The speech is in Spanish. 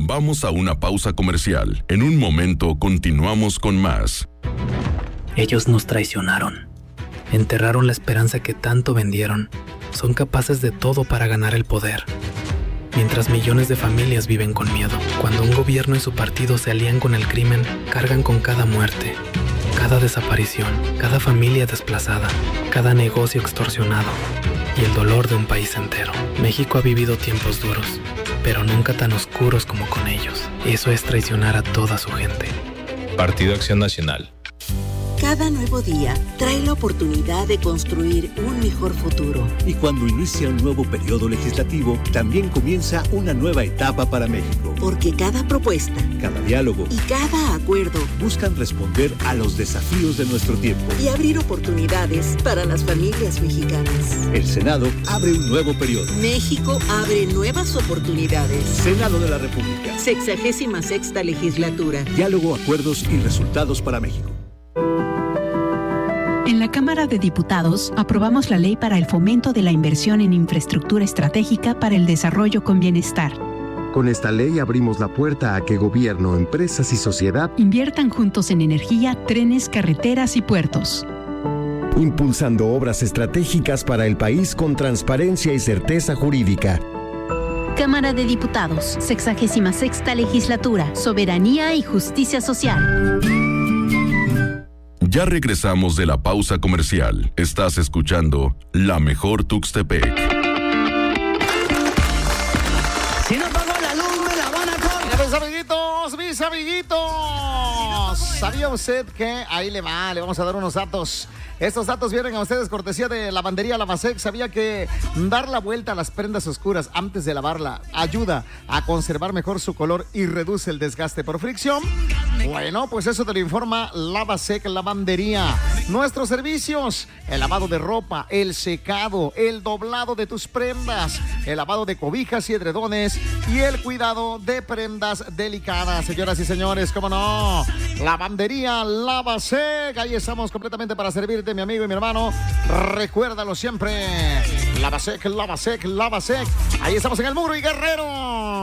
Vamos a una pausa comercial. En un momento continuamos con más. Ellos nos traicionaron. Enterraron la esperanza que tanto vendieron. Son capaces de todo para ganar el poder. Mientras millones de familias viven con miedo. Cuando un gobierno y su partido se alían con el crimen, cargan con cada muerte, cada desaparición, cada familia desplazada, cada negocio extorsionado y el dolor de un país entero. México ha vivido tiempos duros, pero nunca tan oscuros como con ellos. Eso es traicionar a toda su gente. Partido Acción Nacional. Cada nuevo día trae la oportunidad de construir un mejor futuro. Y cuando inicia un nuevo periodo legislativo, también comienza una nueva etapa para México. Porque cada propuesta, cada diálogo y cada acuerdo buscan responder a los desafíos de nuestro tiempo y abrir oportunidades para las familias mexicanas. El Senado abre un nuevo periodo. México abre nuevas oportunidades. Senado de la República. 66ª legislatura. Diálogo, acuerdos y resultados para México. En la Cámara de Diputados aprobamos la ley para el fomento de la inversión en infraestructura estratégica para el desarrollo con bienestar. Con esta ley abrimos la puerta a que gobierno, empresas y sociedad inviertan juntos en energía, trenes, carreteras y puertos. Impulsando obras estratégicas para el país con transparencia y certeza jurídica. Cámara de Diputados, 66ª legislatura, soberanía y justicia social. Ya regresamos de la pausa comercial. Estás escuchando La Mejor Tuxtepec. Si no pagó la luz, me la van a cobrar. Mis amiguitos. ¿Sabía usted que ahí le vamos a dar unos datos? Estos datos vienen a ustedes cortesía de Lavandería Lavasec. ¿Sabía que dar la vuelta a las prendas oscuras antes de lavarla ayuda a conservar mejor su color y reduce el desgaste por fricción? Bueno, pues eso te lo informa Lavasec Lavandería. Nuestros servicios: el lavado de ropa, el secado, el doblado de tus prendas, el lavado de cobijas y edredones y el cuidado de prendas delicadas. Señoras y señores, ¿cómo no? Lavandería Lavasec. Ahí estamos completamente para servirte, mi amigo y mi hermano. Recuérdalo siempre. Lavasec, Lavasec, Lavasec. Ahí estamos en El Muro y Guerrero.